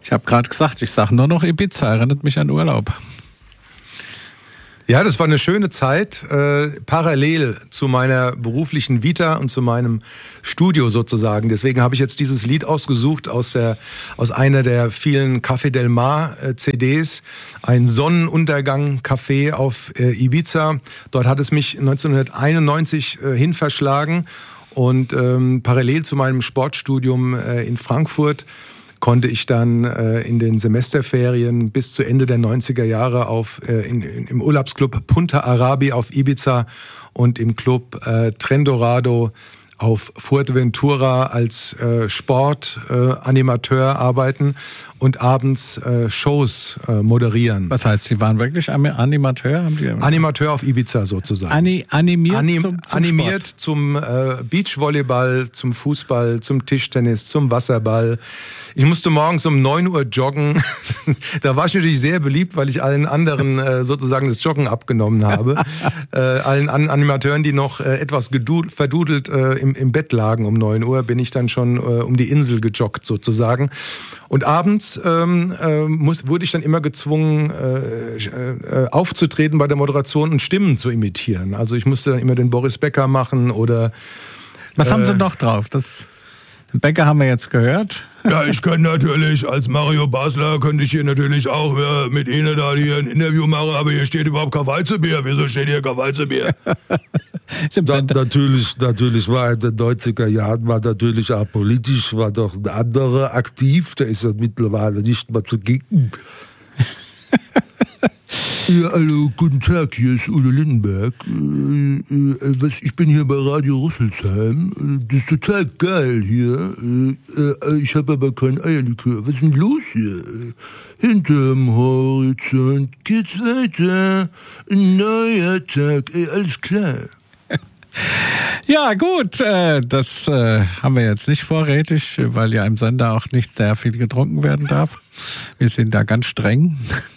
Ich habe gerade gesagt, ich sage nur noch Ibiza, erinnert mich an Urlaub. Ja, das war eine schöne Zeit, parallel zu meiner beruflichen Vita und zu meinem Studio sozusagen. Deswegen habe ich jetzt dieses Lied ausgesucht aus einer der vielen Café Del Mar CDs, ein Sonnenuntergang-Café auf Ibiza. Dort hat es mich 1991 hin verschlagen und parallel zu meinem Sportstudium in Frankfurt konnte ich dann in den Semesterferien bis zu Ende der 90er Jahre im Urlaubsclub Punta Arabi auf Ibiza und im Club Trendorado auf Fuerteventura als Sportanimateur arbeiten und abends Shows moderieren. Was heißt, Sie waren wirklich Animateur? Animateur auf Ibiza sozusagen. Animiert zum Beachvolleyball, zum Fußball, zum Tischtennis, zum Wasserball. Ich musste morgens um 9 Uhr joggen. Da war ich natürlich sehr beliebt, weil ich allen anderen sozusagen das Joggen abgenommen habe. Allen Animateuren, die noch etwas verdudelt im Bett lagen um 9 Uhr, bin ich dann schon um die Insel gejoggt sozusagen. Und abends wurde ich dann immer gezwungen, aufzutreten bei der Moderation und Stimmen zu imitieren. Also ich musste dann immer den Boris Becker machen oder... Was haben Sie noch drauf? Den Becker haben wir jetzt gehört. Ja, ich kann natürlich, als Mario Basler, könnte ich hier natürlich auch mit Ihnen da hier ein Interview machen, aber hier steht überhaupt kein Weizenbier. Wieso steht hier kein Weizenbier? Natürlich war in den 90er Jahren natürlich auch politisch, war doch ein anderer aktiv, der ist ja mittlerweile nicht mehr zu gegen. Ja, hallo, guten Tag, hier ist Udo Lindenberg. Ich bin hier bei Radio Rüsselsheim. Das ist total geil hier. Ich habe aber kein Eierlikör. Was ist denn los hier? Hinterm Horizont geht's weiter. Ein neuer Tag. Alles klar. Ja, gut, das haben wir jetzt nicht vorrätig, weil ja im Sender auch nicht sehr viel getrunken werden darf. Wir sind da ganz streng.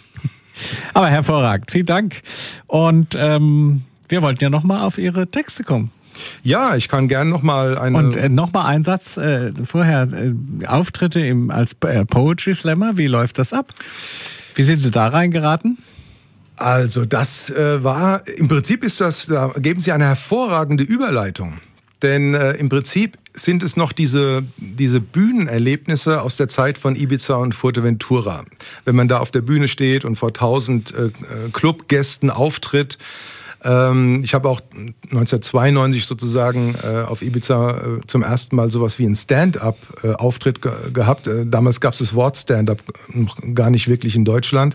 Aber hervorragend, vielen Dank. Und wir wollten ja nochmal auf Ihre Texte kommen. Ja, ich kann gern nochmal Und nochmal ein Satz vorher. Auftritte als Poetry Slammer, wie läuft das ab? Wie sind Sie da reingeraten? Also das war, im Prinzip da geben Sie eine hervorragende Überleitung. Denn im Prinzip sind es noch diese Bühnenerlebnisse aus der Zeit von Ibiza und Fuerteventura. Wenn man da auf der Bühne steht und vor 1000 Clubgästen auftritt. Ich habe auch 1992 sozusagen auf Ibiza zum ersten Mal sowas wie einen Stand-up-Auftritt gehabt. Damals gab es das Wort Stand-up noch gar nicht wirklich in Deutschland.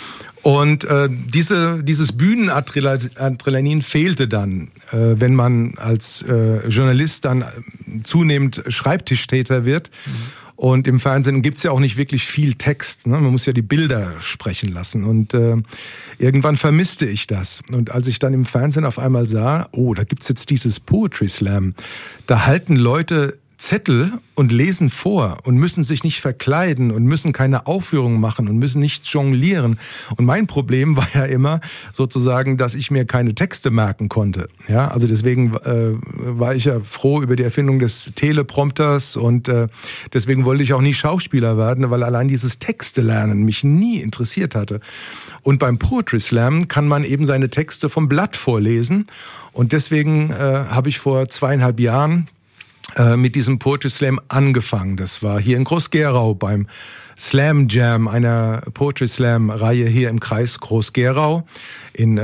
Und dieses Bühnenadrenalin fehlte dann, wenn man als Journalist dann zunehmend Schreibtischtäter wird. Und im Fernsehen gibt's ja auch nicht wirklich viel Text, ne? Man muss ja die Bilder sprechen lassen. Und irgendwann vermisste ich das. Und als ich dann im Fernsehen auf einmal sah, oh, da gibt's jetzt dieses Poetry Slam, da halten Leute Zettel und lesen vor und müssen sich nicht verkleiden und müssen keine Aufführung machen und müssen nicht jonglieren. Und mein Problem war ja immer sozusagen, dass ich mir keine Texte merken konnte. Ja, also deswegen war ich ja froh über die Erfindung des Teleprompters und deswegen wollte ich auch nie Schauspieler werden, weil allein dieses Textelernen mich nie interessiert hatte. Und beim Poetry Slam kann man eben seine Texte vom Blatt vorlesen und deswegen habe ich vor 2,5 Jahren mit diesem Poetry Slam angefangen. Das war hier in Groß-Gerau beim Slam Jam, einer Poetry Slam Reihe hier im Kreis Groß-Gerau. In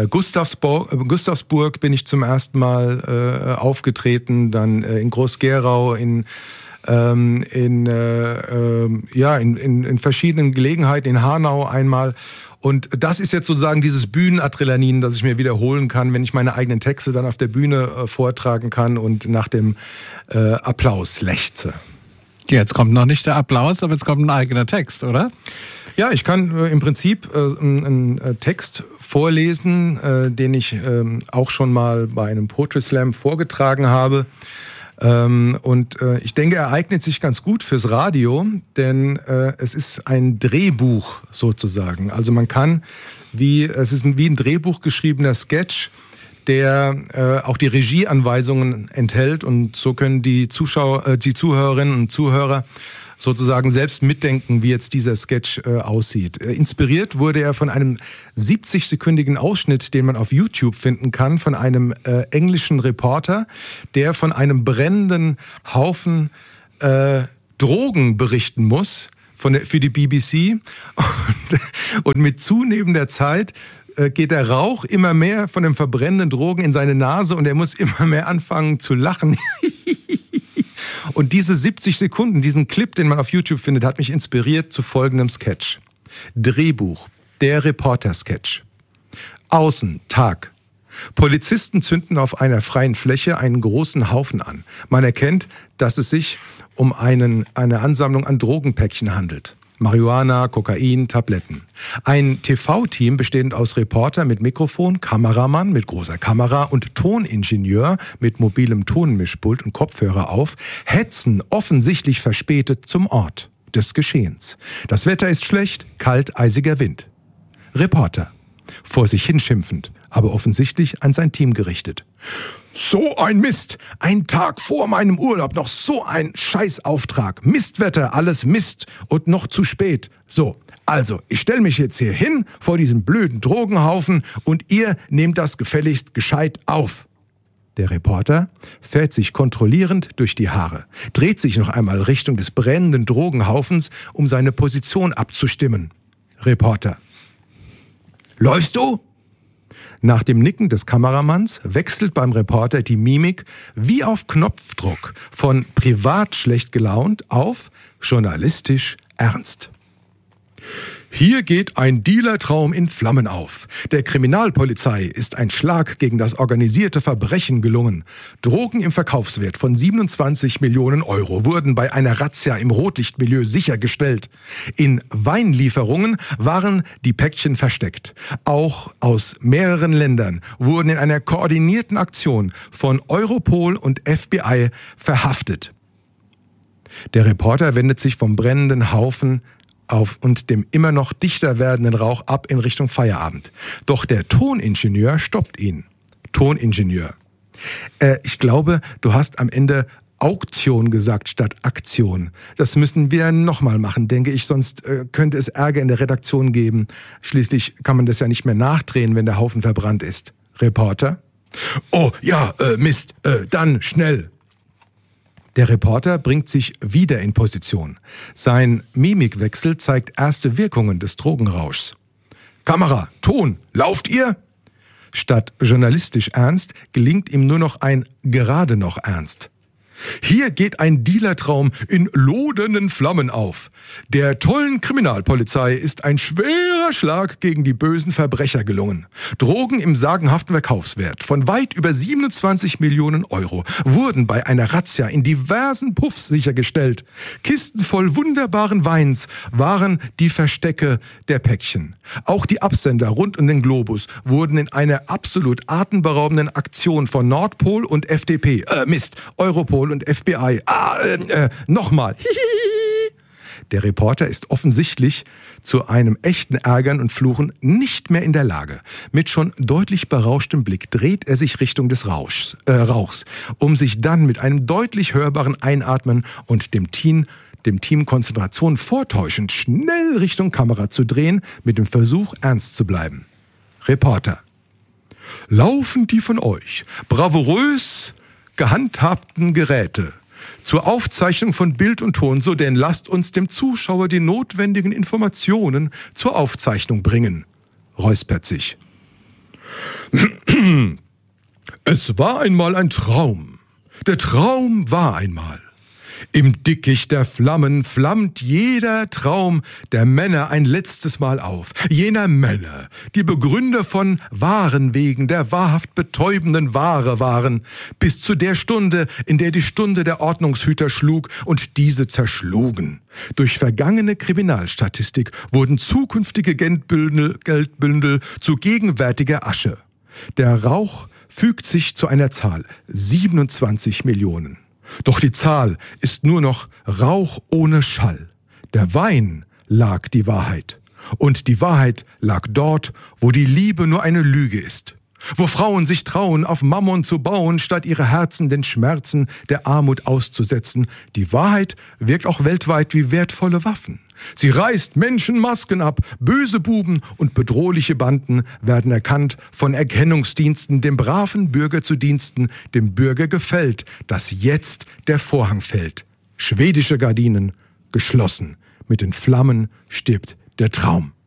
Gustavsburg bin ich zum ersten Mal aufgetreten, dann in Groß-Gerau, in verschiedenen Gelegenheiten, in Hanau einmal. Und das ist jetzt sozusagen dieses Bühnenadrenalin, das ich mir wiederholen kann, wenn ich meine eigenen Texte dann auf der Bühne vortragen kann und nach dem Applaus lechze. Jetzt kommt noch nicht der Applaus, aber jetzt kommt ein eigener Text, oder? Ja, ich kann im Prinzip einen Text vorlesen, den ich auch schon mal bei einem Poetry Slam vorgetragen habe. Und ich denke, er eignet sich ganz gut fürs Radio, denn es ist ein Drehbuch sozusagen. Also es ist wie ein Drehbuch geschriebener Sketch, der auch die Regieanweisungen enthält und so können die Zuhörerinnen und Zuhörer sozusagen selbst mitdenken, wie jetzt dieser Sketch aussieht. Inspiriert wurde er von einem 70-sekündigen Ausschnitt, den man auf YouTube finden kann, von einem englischen Reporter, der von einem brennenden Haufen Drogen berichten muss für die BBC. Und mit zunehmender Zeit geht der Rauch immer mehr von den verbrennenden Drogen in seine Nase und er muss immer mehr anfangen zu lachen. Und diese 70 Sekunden, diesen Clip, den man auf YouTube findet, hat mich inspiriert zu folgendem Sketch. Drehbuch, der Reporter-Sketch. Außen, Tag. Polizisten zünden auf einer freien Fläche einen großen Haufen an. Man erkennt, dass es sich um eine Ansammlung an Drogenpäckchen handelt. Marihuana, Kokain, Tabletten. Ein TV-Team bestehend aus Reporter mit Mikrofon, Kameramann mit großer Kamera und Toningenieur mit mobilem Tonmischpult und Kopfhörer auf, hetzen offensichtlich verspätet zum Ort des Geschehens. Das Wetter ist schlecht, kalt, eisiger Wind. Reporter, vor sich hinschimpfend, aber offensichtlich an sein Team gerichtet. So ein Mist! Ein Tag vor meinem Urlaub noch so ein Scheißauftrag. Mistwetter, alles Mist und noch zu spät. So, also, ich stelle mich jetzt hier hin vor diesem blöden Drogenhaufen und ihr nehmt das gefälligst gescheit auf. Der Reporter fährt sich kontrollierend durch die Haare, dreht sich noch einmal Richtung des brennenden Drogenhaufens, um seine Position abzustimmen. Reporter. Läufst du? Nach dem Nicken des Kameramanns wechselt beim Reporter die Mimik wie auf Knopfdruck von privat schlecht gelaunt auf journalistisch ernst. Hier geht ein Dealertraum in Flammen auf. Der Kriminalpolizei ist ein Schlag gegen das organisierte Verbrechen gelungen. Drogen im Verkaufswert von 27 Millionen Euro wurden bei einer Razzia im Rotlichtmilieu sichergestellt. In Weinlieferungen waren die Päckchen versteckt. Auch aus mehreren Ländern wurden in einer koordinierten Aktion von Europol und FBI verhaftet. Der Reporter wendet sich vom brennenden Haufen auf und dem immer noch dichter werdenden Rauch ab in Richtung Feierabend. Doch der Toningenieur stoppt ihn. Toningenieur. Ich glaube, du hast am Ende Auktion gesagt statt Aktion. Das müssen wir nochmal machen, denke ich, sonst könnte es Ärger in der Redaktion geben. Schließlich kann man das ja nicht mehr nachdrehen, wenn der Haufen verbrannt ist. Reporter? Oh, ja, Mist, dann schnell. Der Reporter bringt sich wieder in Position. Sein Mimikwechsel zeigt erste Wirkungen des Drogenrauschs. Kamera, Ton, lauft ihr? Statt journalistisch ernst gelingt ihm nur noch ein gerade noch ernst. Hier geht ein Dealertraum in lodernden Flammen auf. Der tollen Kriminalpolizei ist ein schwerer Schlag gegen die bösen Verbrecher gelungen. Drogen im sagenhaften Verkaufswert von weit über 27 Millionen Euro wurden bei einer Razzia in diversen Puffs sichergestellt. Kisten voll wunderbaren Weins waren die Verstecke der Päckchen. Auch die Absender rund um den Globus wurden in einer absolut atemberaubenden Aktion von Nordpol und FDP, Europol und FBI. Nochmal. Der Reporter ist offensichtlich zu einem echten Ärgern und Fluchen nicht mehr in der Lage. Mit schon deutlich berauschtem Blick dreht er sich Richtung des Rauchs, um sich dann mit einem deutlich hörbaren Einatmen und dem Team Konzentration vortäuschend schnell Richtung Kamera zu drehen, mit dem Versuch, ernst zu bleiben. Reporter. Laufen die von euch bravourös gehandhabten Geräte zur Aufzeichnung von Bild und Ton, so denn lasst uns dem Zuschauer die notwendigen Informationen zur Aufzeichnung bringen. Räuspert sich. Es war einmal ein Traum. Der Traum war einmal. Im Dickicht der Flammen flammt jeder Traum der Männer ein letztes Mal auf. Jener Männer, die Begründer von wahren Wegen der wahrhaft betäubenden Ware waren, bis zu der Stunde, in der die Stunde der Ordnungshüter schlug und diese zerschlugen. Durch vergangene Kriminalstatistik wurden zukünftige Geldbündel zu gegenwärtiger Asche. Der Rauch fügt sich zu einer Zahl, 27 Millionen. Doch die Zahl ist nur noch Rauch ohne Schall. Der Wein lag die Wahrheit. Und die Wahrheit lag dort, wo die Liebe nur eine Lüge ist. Wo Frauen sich trauen, auf Mammon zu bauen, statt ihre Herzen den Schmerzen der Armut auszusetzen. Die Wahrheit wirkt auch weltweit wie wertvolle Waffen. Sie reißt Menschenmasken ab, böse Buben und bedrohliche Banden werden erkannt, von Erkennungsdiensten dem braven Bürger zu Diensten. Dem Bürger gefällt, dass jetzt der Vorhang fällt. Schwedische Gardinen geschlossen, mit den Flammen stirbt der Traum.